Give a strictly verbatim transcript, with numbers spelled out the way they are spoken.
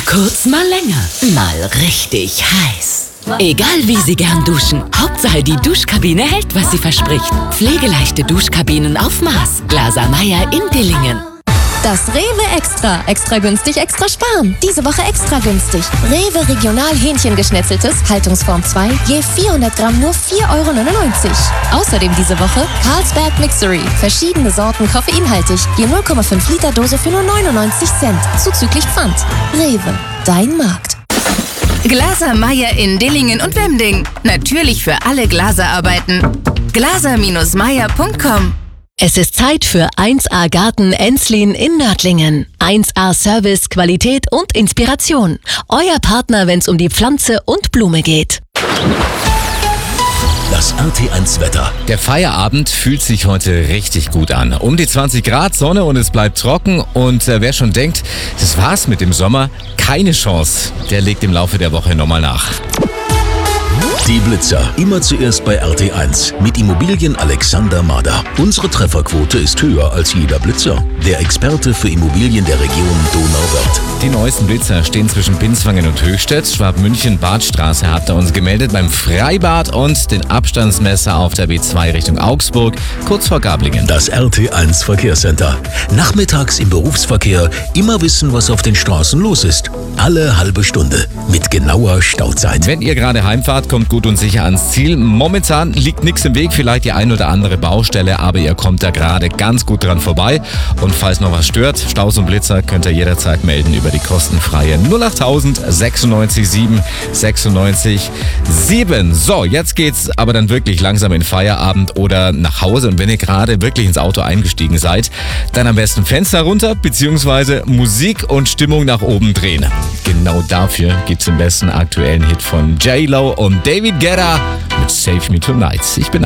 kurz, mal länger. Mal richtig heiß. Egal wie Sie gern duschen, Hauptsache die Duschkabine hält, was sie verspricht. Pflegeleichte Duschkabinen auf Maß. Glaser Meyer in Dillingen. Das Rewe Extra. Extra günstig, extra sparen. Diese Woche extra günstig. Rewe Regional Hähnchengeschnetzeltes, Haltungsform zwei, je vierhundert Gramm nur vier Euro neunundneunzig. Außerdem diese Woche Carlsberg Mixery. Verschiedene Sorten koffeinhaltig. Je null Komma fünf Liter Dose für nur neunundneunzig Cent. Zuzüglich Pfand. Rewe. Dein Markt. Glaser Meyer in Dillingen und Wemding. Natürlich für alle Glaserarbeiten. glaser Meyer punkt com. Es ist Zeit für eins A Garten Enslin in Nördlingen. eins A Service, Qualität und Inspiration. Euer Partner, wenn es um die Pflanze und Blume geht. Das R T eins Wetter. Der Feierabend fühlt sich heute richtig gut an. Um die zwanzig Grad Sonne und es bleibt trocken. Und äh, wer schon denkt, das war's mit dem Sommer, keine Chance. Der legt im Laufe der Woche nochmal nach. Die Blitzer. Immer zuerst bei R T eins. Mit Immobilien Alexander Mader. Unsere Trefferquote ist höher als jeder Blitzer. Der Experte für Immobilien der Region Donauwörth. Die neuesten Blitzer stehen zwischen Binswangen und Höchstädt. Schwab-München-Badstraße habt ihr uns gemeldet beim Freibad und den Abstandsmesser auf der B zwei Richtung Augsburg, kurz vor Gablingen. Das R T eins Verkehrscenter. Nachmittags im Berufsverkehr immer wissen, was auf den Straßen los ist. Alle halbe Stunde mit genauer Stauzeit. Wenn ihr gerade heimfahrt, kommt gut und sicher ans Ziel. Momentan liegt nichts im Weg, vielleicht die ein oder andere Baustelle, aber ihr kommt da gerade ganz gut dran vorbei. Und falls noch was stört, Staus und Blitzer, könnt ihr jederzeit melden über die kostenfreie null acht null null sechsundneunzig sieben sechsundneunzig sieben. So, jetzt geht's aber dann wirklich langsam in Feierabend oder nach Hause. Und wenn ihr gerade wirklich ins Auto eingestiegen seid, dann am besten Fenster runter bzw. Musik und Stimmung nach oben drehen. Genau dafür gibt's den besten aktuellen Hit von J-Lo und David Guetta mit Save Me Tonight. Ich bin